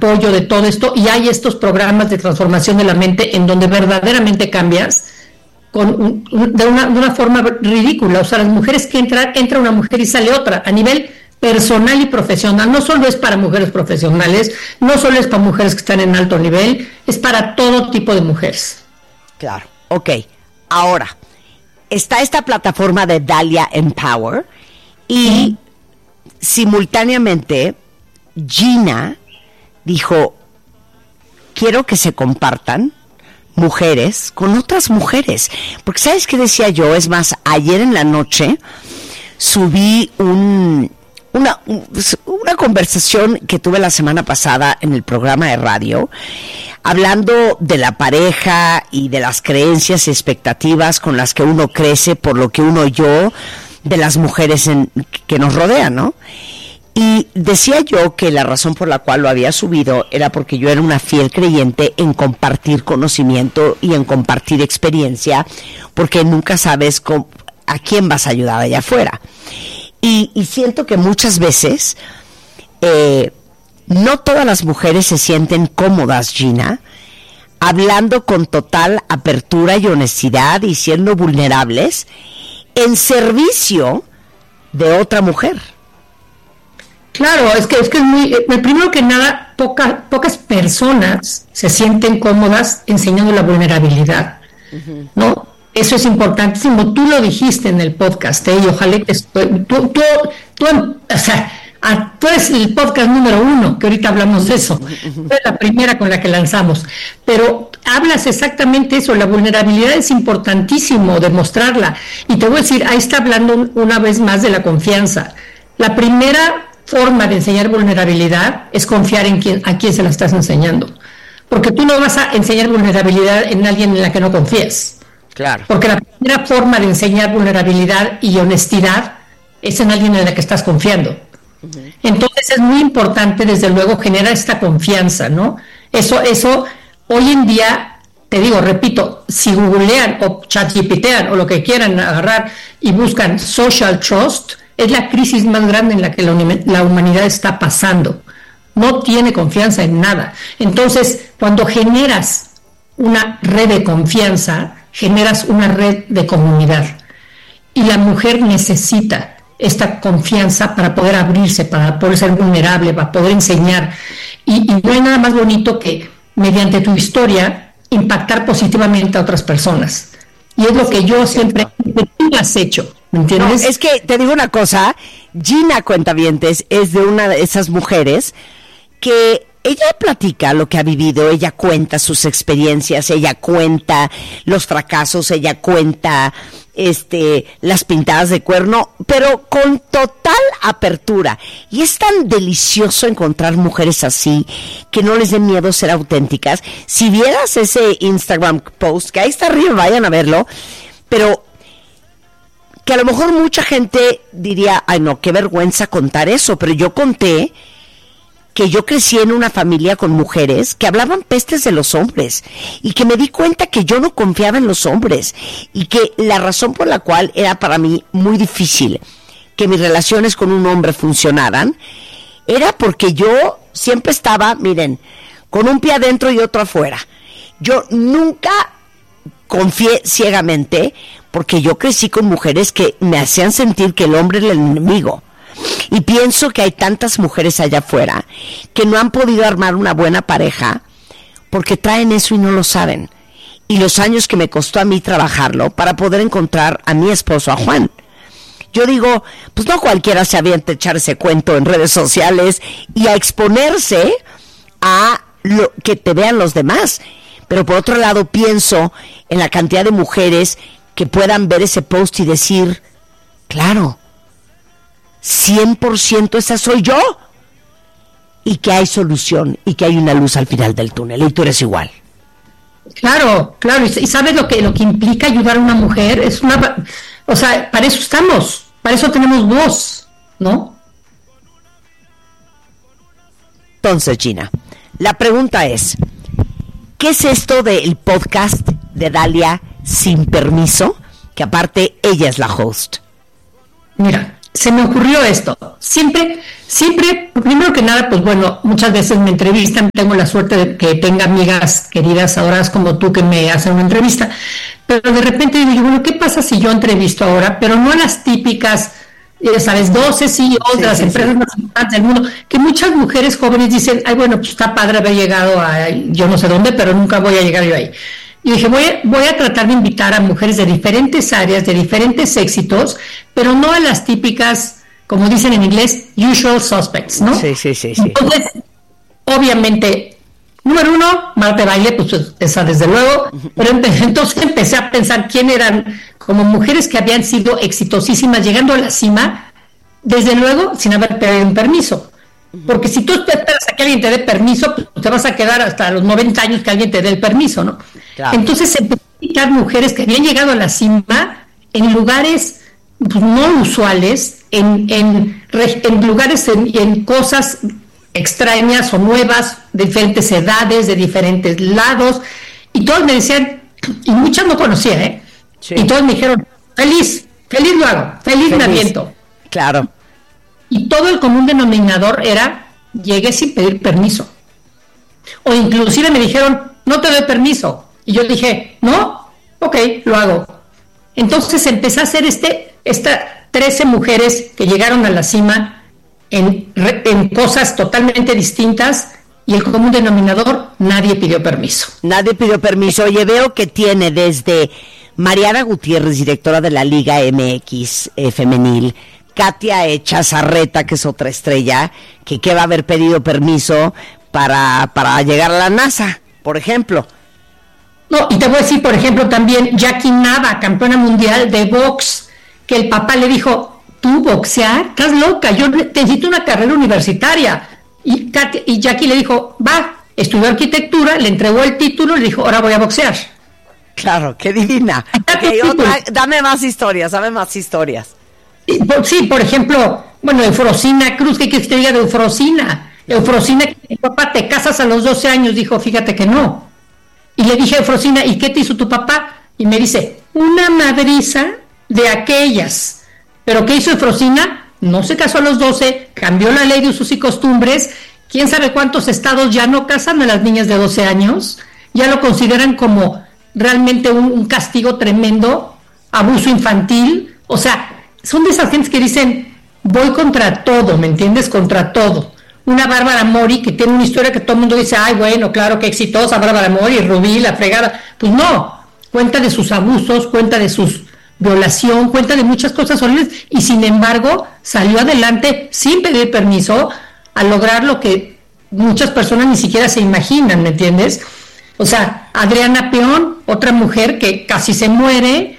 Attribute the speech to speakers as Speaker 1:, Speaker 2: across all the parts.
Speaker 1: apoyo de todo esto, y hay estos programas de transformación de la mente en donde verdaderamente cambias de una forma ridícula. O sea, las mujeres que entra una mujer y sale otra, a nivel personal y profesional. No solo es para mujeres profesionales, no solo es para mujeres que están en alto nivel, es para todo tipo de mujeres.
Speaker 2: Claro, ok. Ahora, está esta plataforma de Dalia Empower y simultáneamente Gina dijo, quiero que se compartan mujeres con otras mujeres, porque ¿sabes qué decía yo? Es más, ayer en la noche subí una conversación que tuve la semana pasada en el programa de radio, hablando de la pareja y de las creencias y expectativas con las que uno crece por lo que uno oyó de las mujeres que nos rodean, ¿no? Y decía yo que la razón por la cual lo había subido era porque yo era una fiel creyente en compartir conocimiento y en compartir experiencia, porque nunca sabes a quién vas a ayudar allá afuera. Y siento que muchas veces no todas las mujeres se sienten cómodas, Gina, hablando con total apertura y honestidad y siendo vulnerables en servicio de otra mujer.
Speaker 1: Claro, es que es muy, primero que nada, pocas personas se sienten cómodas enseñando la vulnerabilidad, ¿no? Eso es importantísimo. Tú lo dijiste en el podcast, y ojalá que tú eres el podcast número 1, que ahorita hablamos de eso. Fue la primera con la que lanzamos. Pero hablas exactamente eso, la vulnerabilidad es importantísimo demostrarla. Y te voy a decir, ahí está hablando una vez más de la confianza. La primera forma de enseñar vulnerabilidad es confiar a quién se la estás enseñando. Porque tú no vas a enseñar vulnerabilidad en alguien en la que no confíes.
Speaker 2: Claro.
Speaker 1: Porque la primera forma de enseñar vulnerabilidad y honestidad es en alguien en la que estás confiando. Entonces es muy importante, desde luego, generar esta confianza, ¿no? Eso hoy en día, te digo, repito, si googlean o ChatGPTean o lo que quieran agarrar y buscan social trust, es la crisis más grande en la que la humanidad está pasando. No tiene confianza en nada. Entonces, cuando generas una red de confianza, generas una red de comunidad. Y la mujer necesita esta confianza para poder abrirse, para poder ser vulnerable, para poder enseñar. Y no hay nada más bonito que, mediante tu historia, impactar positivamente a otras personas. Y es lo que yo siempre, tú has hecho, ¿me entiendes?
Speaker 2: No, es que te digo una cosa, Gina Cuentavientes es de una de esas mujeres que ella platica lo que ha vivido, ella cuenta sus experiencias, ella cuenta los fracasos, ella cuenta las pintadas de cuerno, pero con total apertura. Y es tan delicioso encontrar mujeres así, que no les dé miedo ser auténticas. Si vieras ese Instagram post, que ahí está arriba, vayan a verlo, pero que a lo mejor mucha gente diría, ay no, qué vergüenza contar eso, pero yo conté que yo crecí en una familia con mujeres que hablaban pestes de los hombres y que me di cuenta que yo no confiaba en los hombres y que la razón por la cual era para mí muy difícil que mis relaciones con un hombre funcionaran era porque yo siempre estaba, miren, con un pie adentro y otro afuera. Yo nunca confié ciegamente porque yo crecí con mujeres que me hacían sentir que el hombre era el enemigo. Y pienso que hay tantas mujeres allá afuera que no han podido armar una buena pareja porque traen eso y no lo saben. Y los años que me costó a mí trabajarlo para poder encontrar a mi esposo, a Juan. Yo digo, pues no cualquiera se avienta a echar ese cuento en redes sociales y a exponerse a lo que te vean los demás. Pero por otro lado pienso en la cantidad de mujeres que puedan ver ese post y decir, claro, 100% esa soy yo, y que hay solución y que hay una luz al final del túnel, y tú eres igual.
Speaker 1: Claro, y sabes lo que implica ayudar a una mujer. O sea, para eso estamos, para eso tenemos voz, ¿no?
Speaker 2: Entonces, Gina, la pregunta es, ¿qué es esto del podcast de Dalia Sin Permiso? Que aparte ella es la host.
Speaker 1: Mira, se me ocurrió esto. Siempre, primero que nada, pues bueno, muchas veces me entrevistan, tengo la suerte de que tenga amigas queridas, adoradas como tú, que me hacen una entrevista, pero de repente digo, bueno, ¿qué pasa si yo entrevisto ahora? Pero no a las típicas, ya sabes, 12 CEOs de las empresas más importantes del mundo, que muchas mujeres jóvenes dicen, ay, bueno, pues está padre haber llegado a yo no sé dónde, pero nunca voy a llegar yo ahí. Y dije, voy a tratar de invitar a mujeres de diferentes áreas, de diferentes éxitos, pero no a las típicas, como dicen en inglés, usual suspects, ¿no?
Speaker 2: Sí.
Speaker 1: Entonces, obviamente, número uno, Marta de Baile, pues esa desde luego, pero entonces empecé a pensar quién eran como mujeres que habían sido exitosísimas, llegando a la cima, desde luego, sin haber pedido un permiso. Porque si tú esperas a que alguien te dé permiso, pues te vas a quedar hasta los 90 años que alguien te dé el permiso, ¿no? Claro. Entonces empecé a invitar mujeres que habían llegado a la cima en lugares pues, no usuales, en lugares, en cosas extrañas o nuevas, de diferentes edades, de diferentes lados, y todos me decían, y muchas no conocía, ¿eh? Sí. Y todos me dijeron, feliz lo hago, feliz me aviento.
Speaker 2: Claro.
Speaker 1: Y todo el común denominador era, llegué sin pedir permiso. O inclusive me dijeron, no te doy permiso. Y yo dije, no, ok, lo hago. Entonces empecé a hacer 13 mujeres que llegaron a la cima en cosas totalmente distintas, y el común denominador, nadie pidió permiso.
Speaker 2: Nadie pidió permiso. Oye, veo que tiene desde Mariana Gutiérrez, directora de la Liga MX femenil, Katia Echazarreta, que es otra estrella, que va a haber pedido permiso para llegar a la NASA, por ejemplo.
Speaker 1: No, y te voy a decir, por ejemplo, también Jackie Nava, campeona mundial de box, que el papá le dijo, ¿tú boxear? Estás loca, yo necesito una carrera universitaria. Y Jackie le dijo, va, estudió arquitectura, le entregó el título y le dijo, ahora voy a boxear.
Speaker 2: Claro, qué divina. Okay, dame más historias.
Speaker 1: Sí, por ejemplo, bueno, Eufrosina Cruz, ¿qué quieres que te diga de Eufrosina? Eufrosina, papá, te casas a los 12 años, dijo, fíjate que no. Y le dije a Eufrosina, ¿y qué te hizo tu papá? Y me dice, una madriza de aquellas. ¿Pero qué hizo Eufrosina? No se casó a los 12, cambió la ley de usos y costumbres, quién sabe cuántos estados ya no casan a las niñas de 12 años, ya lo consideran como realmente un castigo tremendo, abuso infantil, o sea, son de esas gentes que dicen, voy contra todo, ¿me entiendes? Contra todo. Una Bárbara Mori que tiene una historia que todo el mundo dice, ay, bueno, claro, qué exitosa Bárbara Mori, Rubí, la fregada. Pues no, cuenta de sus abusos, cuenta de sus violación, cuenta de muchas cosas horribles, y sin embargo salió adelante sin pedir permiso a lograr lo que muchas personas ni siquiera se imaginan, ¿me entiendes? O sea, Adriana Peón, otra mujer que casi se muere,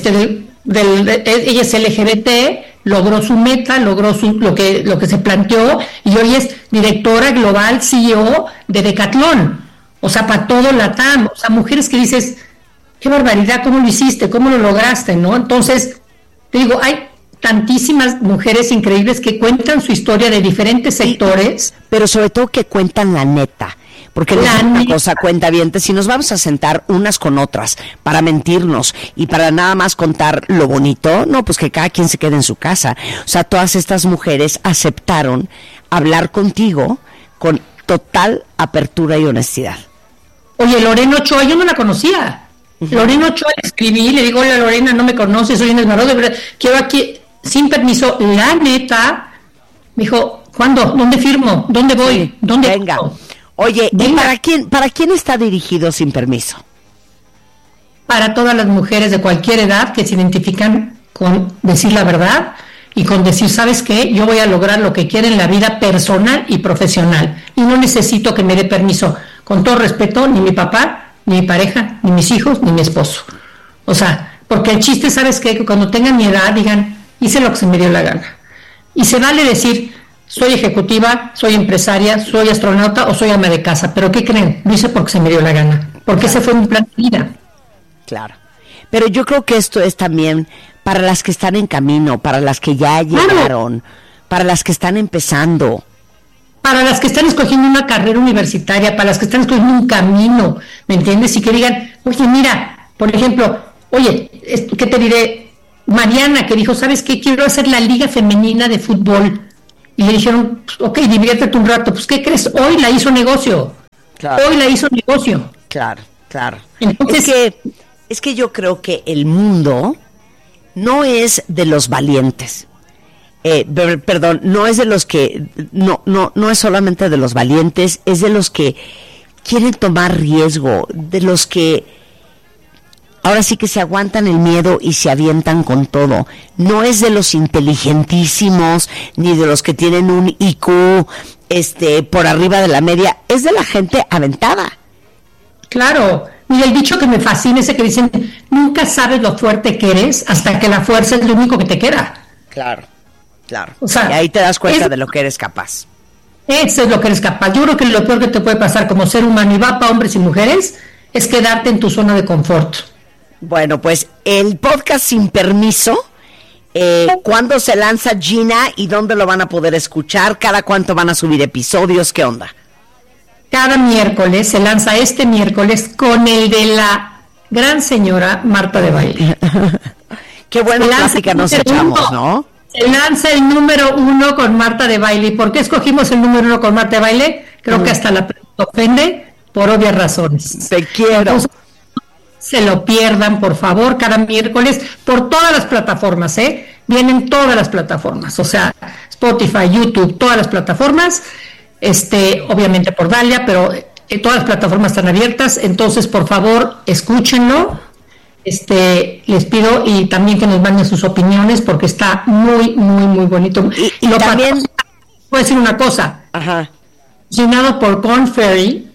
Speaker 1: ella es LGBT, logró su meta, logró lo que se planteó, y hoy es directora global, CEO de Decathlon, o sea, para todo Latam, o sea, mujeres que dices, qué barbaridad, cómo lo hiciste, cómo lo lograste, ¿no? Entonces, te digo, hay tantísimas mujeres increíbles que cuentan su historia de diferentes sectores.
Speaker 2: Pero sobre todo que cuentan la neta. Porque no es una cosa, cuentavientes, si nos vamos a sentar unas con otras para mentirnos y para nada más contar lo bonito, no, pues que cada quien se quede en su casa. O sea, todas estas mujeres aceptaron hablar contigo con total apertura y honestidad.
Speaker 1: Oye, Lorena Ochoa, yo no la conocía. Lorena Ochoa, le escribí, le digo, hola Lorena, no me conoces, soy Inés Maró, de verdad, quiero aquí, sin permiso, la neta, me dijo, ¿cuándo? ¿Dónde firmo? ¿Dónde voy?
Speaker 2: Sí,
Speaker 1: ¿Dónde
Speaker 2: venga. Firmo? Oye, venga. ¿Y para quién está dirigido Sin Permiso?
Speaker 1: Para todas las mujeres de cualquier edad que se identifican con decir la verdad y con decir, ¿sabes qué? Yo voy a lograr lo que quiero en la vida personal y profesional y no necesito que me dé permiso, con todo respeto, ni mi papá, ni mi pareja, ni mis hijos, ni mi esposo. O sea, porque el chiste, ¿sabes qué? Que cuando tengan mi edad digan, hice lo que se me dio la gana. Y se vale decir, soy ejecutiva, soy empresaria, soy astronauta o soy ama de casa. ¿Pero qué creen? Lo hice porque se me dio la gana. Porque ese fue mi plan de vida.
Speaker 2: Claro. Pero yo creo que esto es también para las que están en camino, para las que ya llegaron, para las que están empezando.
Speaker 1: Para las que están escogiendo una carrera universitaria, para las que están escogiendo un camino, ¿me entiendes? Y que digan, oye, mira, por ejemplo, oye, ¿qué te diré? Mariana, que dijo, ¿sabes qué? Quiero hacer la liga femenina de fútbol. Y le dijeron, ok, diviértete un rato. Pues, ¿qué crees? Hoy la hizo negocio.
Speaker 2: Claro.
Speaker 1: Hoy la hizo negocio.
Speaker 2: Claro.
Speaker 1: Entonces,
Speaker 2: es que yo creo que el mundo no es de los valientes. Perdón, no es de los que... No es solamente de los valientes, es de los que quieren tomar riesgo, de los que ahora sí que se aguantan el miedo y se avientan con todo. No es de los inteligentísimos, ni de los que tienen un IQ por arriba de la media, es de la gente aventada.
Speaker 1: Claro, mira, el dicho que me fascina es ese que dicen, nunca sabes lo fuerte que eres hasta que la fuerza es lo único que te queda.
Speaker 2: Claro.
Speaker 1: O sea,
Speaker 2: y ahí te das cuenta de lo que eres capaz.
Speaker 1: Eso es lo que eres capaz. Yo creo que lo peor que te puede pasar como ser humano, y va para hombres y mujeres, es quedarte en tu zona de confort.
Speaker 2: Bueno, pues el podcast Sin Permiso, ¿cuándo se lanza, Gina, y dónde lo van a poder escuchar? ¿Cada cuánto van a subir episodios? ¿Qué onda?
Speaker 1: Cada miércoles, se lanza este miércoles con el de la gran señora Marta de Baile.
Speaker 2: Qué buena plática nos echamos, ¿no?
Speaker 1: Se lanza el número 1 con Marta de Baile. ¿Y por qué escogimos el número 1 con Marta de Baile? Creo que hasta la ofende por obvias razones.
Speaker 2: Te quiero.
Speaker 1: Entonces, se lo pierdan, por favor, cada miércoles por todas las plataformas, vienen todas las plataformas, o sea, Spotify, YouTube, todas las plataformas, obviamente por Dalia, pero todas las plataformas están abiertas, entonces por favor escúchenlo, les pido, y también que nos manden sus opiniones porque está muy, muy, muy bonito.
Speaker 2: Y lo también
Speaker 1: puedo decir una cosa, patrocinado por Korn Ferry.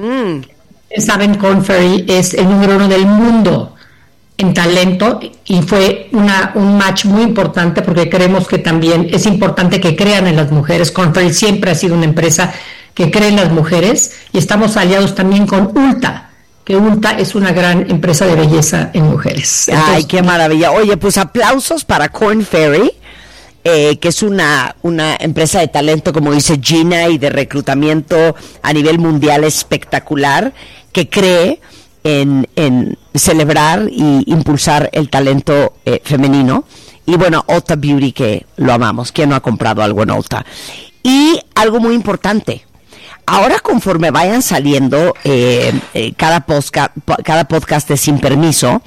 Speaker 1: Saben, Korn Ferry es el número 1 del mundo en talento y fue un match muy importante porque creemos que también es importante que crean en las mujeres. Korn Ferry siempre ha sido una empresa que cree en las mujeres y estamos aliados también con Ulta, que Ulta es una gran empresa de belleza en mujeres. Entonces,
Speaker 2: ¡ay, qué maravilla! Oye, pues aplausos para Korn Ferry, que es una empresa de talento, como dice Gina, y de reclutamiento a nivel mundial espectacular, que cree en celebrar y impulsar el talento femenino. Y bueno, Ulta Beauty, que lo amamos. ¿Quién no ha comprado algo en Ulta? Y algo muy importante, ahora conforme vayan saliendo cada podcast de Sin Permiso,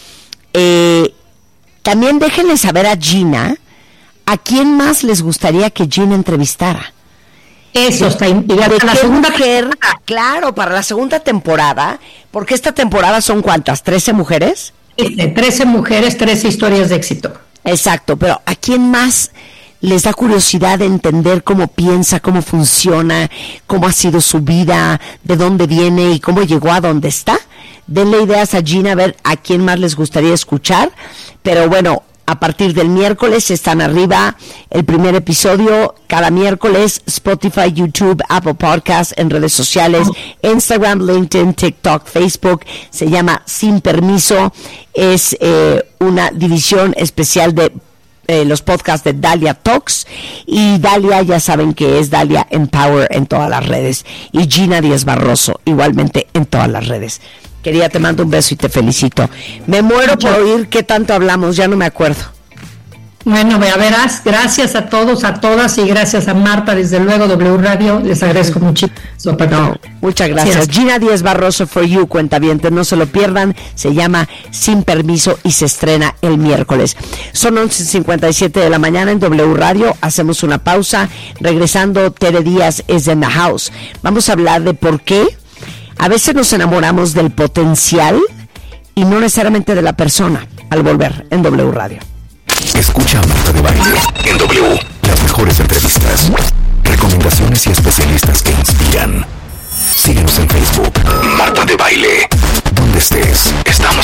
Speaker 2: también déjenle saber a Gina a quién más les gustaría que Gina entrevistara.
Speaker 1: Eso está
Speaker 2: para la segunda mujer, claro, para la segunda temporada, porque esta temporada son ¿cuántas? ¿13 mujeres?
Speaker 1: 13 mujeres, 13 historias de éxito.
Speaker 2: Exacto, pero ¿a quién más les da curiosidad de entender cómo piensa, cómo funciona, cómo ha sido su vida, de dónde viene y cómo llegó a donde está? Denle ideas a Gina a ver a quién más les gustaría escuchar, pero bueno, a partir del miércoles están arriba el primer episodio, cada miércoles, Spotify, YouTube, Apple Podcasts, en redes sociales, Instagram, LinkedIn, TikTok, Facebook, se llama Sin Permiso, es una división especial de los podcasts de Dalia Talks, y Dalia ya saben que es Dalia Empower en todas las redes, y Gina Díaz Barroso igualmente en todas las redes. Querida, te mando un beso y te felicito. Me muero por oír qué tanto hablamos, ya no me acuerdo.
Speaker 1: Bueno, verás, gracias a todos, a todas, y gracias a Marta, desde luego, W Radio, les agradezco muchísimo.
Speaker 2: No, muchas gracias. Gina Díaz Barroso for You, cuentavientes, no se lo pierdan, se llama Sin Permiso y se estrena el miércoles. Son 11:57 de la mañana en W Radio, hacemos una pausa, regresando, Tere Díaz es in the house. Vamos a hablar de por qué a veces nos enamoramos del potencial y no necesariamente de la persona. Al volver en W Radio.
Speaker 3: Escucha a Marta de Baile en W. Las mejores entrevistas, recomendaciones y especialistas que inspiran. Síguenos en Facebook. Marta de Baile. Donde estés, estamos